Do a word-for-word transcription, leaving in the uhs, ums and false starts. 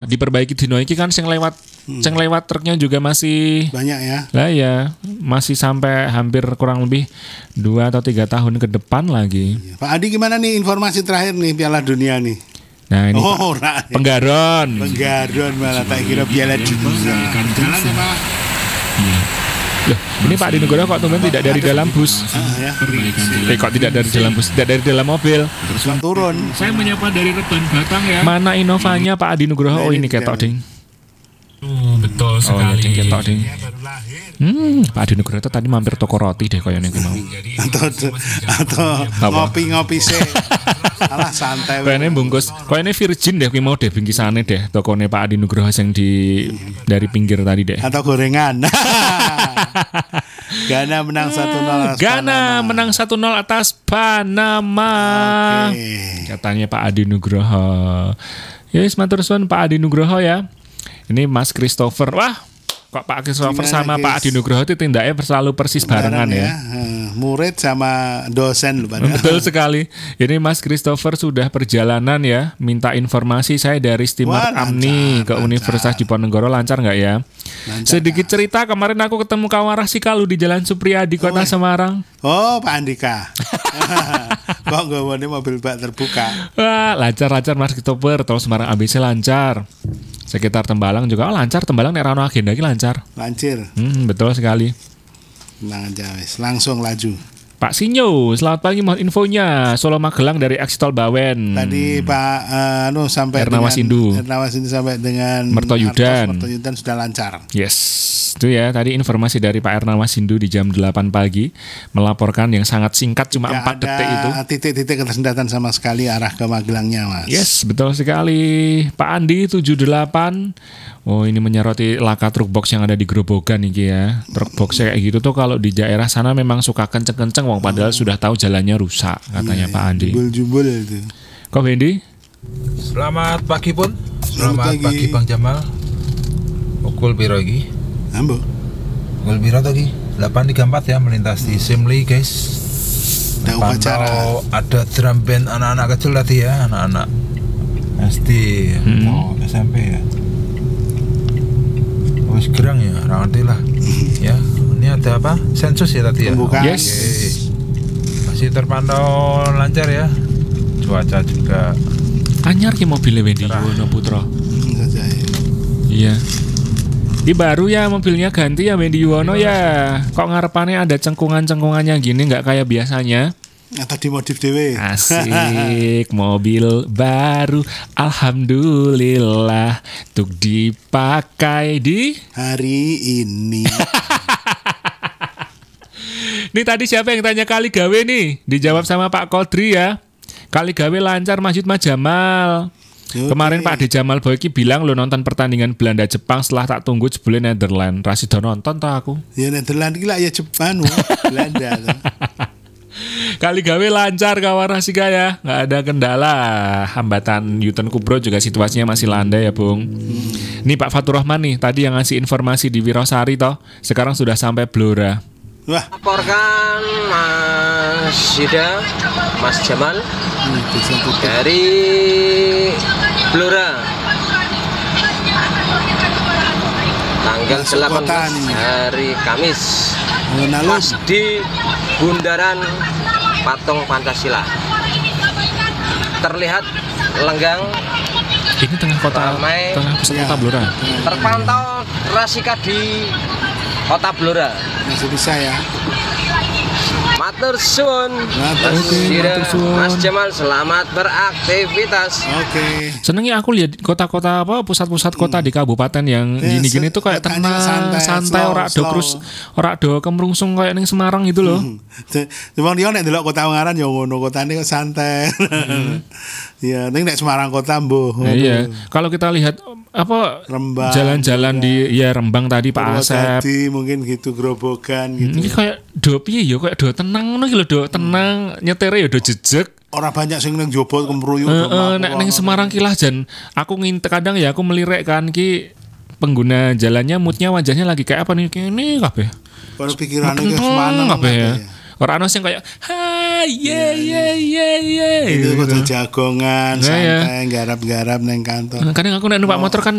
diperbaiki dino iki kan sing lewat hmm. sing lewat truknya juga masih banyak ya. Lah ya, masih sampai hampir kurang lebih dua atau tiga tahun ke depan lagi. Pak Adi gimana nih informasi terakhir nih Piala Dunia nih? Nah ini oh, Pak, Penggaron. Penggaron malah tak kira Piala Dunia. Jalan ya Pak. Hmm. Loh, ini Pak Adi Nugroho kok tumben tidak dari dalam bus? Ah, ya. Eh, kok tidak dari dalam bus? Tidak dari dalam mobil? Terus turun. Saya menyapa dari Reban Batang ya. Mana Inovanya Pak Adi Nugroho? Oh ini ketok ding. Oh, betul sekali. Oh, ketok ding. Hmm, Pak Adi Nugroho tadi mampir toko roti deh koyo ning mau. Atau atau ngopi-ngopi sih. Alah santai. Kayaknya bungkus, kayaknya virgin deh kuwi mau deh bingkisane deh tokone Pak Adi Nugroho yang di dari pinggir tadi deh. Atau gorengan. Ghana menang satu nol atas Ghana Panama. menang satu nol atas Panama. Okay. Katanya Pak Adi Nugroho. Ya wis matur suwun Pak Adi Nugroho ya. Ini Mas Christopher. Wah, kok Pak Christopher Gimana, sama guys? Pak Adi Nugroho itu tindaknya selalu persis barengan ya. ya. Murid sama dosen loh padahal. Betul sekali. Ini Mas Christopher sudah perjalanan ya. Minta informasi saya dari Stimart Wah, Amni lancar, ke Universitas lancar. Diponegoro, lancar nggak ya? Lancar, Sedikit cerita, kemarin aku ketemu Kawarah Sikalu di Jalan Supriyadi Kota Oh, Semarang. Oh, Pak Andika. Kok nggak mobil bak terbuka? Wah, lancar-lancar Mas Christopher. Terus Semarang A B C lancar. Sekitar Tembalang juga oh, lancar. Tembalang nek rano agenda iki lancar. Lancir. Hmm, betul sekali. Tenang aja wis, langsung laju. Pak Sinyo, selamat pagi, mohon infonya. Solo Magelang dari Ekstol Bawen. Tadi Pak uh, anu sampai Erna dengan Wasindu. Erna Wasindu sampai dengan Mertoyudan. Artos Mertoyudan sudah lancar. Yes, itu ya tadi informasi dari Pak Erna Wasindu di jam delapan pagi melaporkan yang sangat singkat cuma Nggak empat ada detik itu. titik-titik ketersendataan sama sekali arah ke Magelangnya, Mas. Yes, betul sekali. Pak Andi tujuh delapan. Oh, ini menyoroti laka truk box yang ada di Grobogan nih ya. Truk box kayak gitu tuh kalau di daerah sana memang suka kenceng-kenceng wong padahal oh. sudah tahu jalannya rusak katanya iya, Pak Andi. Jubul-jubul itu. Kok Wendy? Selamat pagi pun. Selamat Selamat pagi. pagi Bang Jamal. Pukul piro iki? Ambo. Pukul piro tadi? delapan tiga puluh empat ya melintasi Simli guys. Ada upacara. Pantau ada drum band anak-anak kecil tadi ya, anak-anak S D Hmm. atau S M P ya. Wis gerang ya, ora ngerti lah. Ya, ini ada apa? Sensus ya tadi ya. Pembukaan. Yes. Oke. Masih terpantau lancar ya. Cuaca juga Anyar ki mobilnya Wendy Cerah. Yuwono Putra. Hmm, saja ya. Iya. Ini baru ya mobilnya ganti ya Wendy Yuwono ya. Kok ngarepannya ada cengkungan-cengkungannya gini nggak kayak biasanya? Atau dimodif dewe. Asik, mobil baru, alhamdulillah, untuk dipakai di. Hari ini. Ini tadi siapa yang tanya kali gawe nih? Dijawab sama Pak Kodri ya. Kali gawe lancar Masjid Mas Jamal. Oke. Kemarin Pak De Jamal Boyki bilang lo nonton pertandingan Belanda Jepang setelah tak tunggu jebule Netherlands. Rasido nonton toh aku. Ya Netherlands gila ya Jepang, wah. Belanda. Tuh. Kali gawe lancar kawan sih ya, nggak ada kendala. Hambatan Yuton Kubro juga situasinya masih landai ya Bung. Hmm. Nih Pak Fatur Rahman nih tadi yang ngasih informasi di Wirosari toh, sekarang sudah sampai Blora. Wah, Laporkan Mas Yuda, Mas Jamal ini bisa tutup. dari Blora. Tanggal Masuk delapan kota belas nih. hari Kamis. Alun-alun. Pas di Bundaran Patung Pancasila. Terlihat lenggang, Ini tengah kota, Ramai. tengah pusat Ya. kota Blora. terpantau rasika di Kota Blora. Masih bisa ya. Matur suwun. Matur Mas suwun, Yuda, matur suwun. Mas Jamal, selamat beraktivitas. Oke. Senengnya aku lihat kota-kota apa pusat-pusat kota di kabupaten yang Ya, gini-gini se- tuh kayak kotanya tenang, santai, santai, slow, ora do slow. krus, ora do kemrungsung kayak ning Semarang gitu loh. Cuma dia nek delok kota Ungaran ya ngono, kotane kok santai. Iya, ning nek Semarang kota mbuh. Nah, iya, kalau kita lihat apa Rembang, jalan-jalan di ya Rembang tadi Pak Asep. Purwodadi mungkin gitu, Grobogan gitu. Ini kayak do piye ya kayak do tenang ngono iki lho, do tenang, nyetere ya do jejeg. Orang banyak sing ning jowo kemruyuk. Heeh, nek ning Semarang ki lah jan aku ngint kadang ya aku melirik kan ki pengguna jalannya moodnya wajahnya lagi kayak apa nih kene kabeh. Kalau pikirannya ke Tenang Semarang kabeh ya. Ora ono sing kayak ha ye ye ye ye Itu gitu. kudu jagongan, Nah, ya. santai, garap-garap neng kantor. Kadang aku nek numpak motor kan